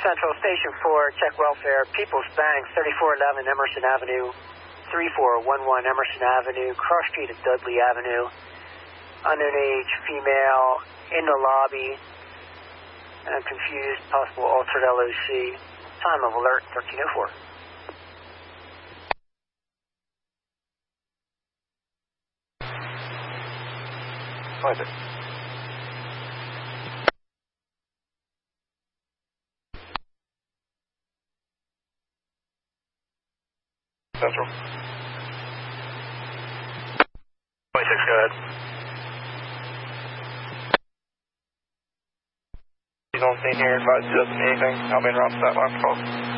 Central, Station 4, check welfare, People's Bank, 3411 Emerson Avenue, 3411 Emerson Avenue, cross street of Dudley Avenue, unknown age, female, in the lobby, confused, possible altered LOC, time of alert, 1304. What is it? Central. 26, go ahead. You don't see here, advise you doesn't need anything. I'll be in route to that last call.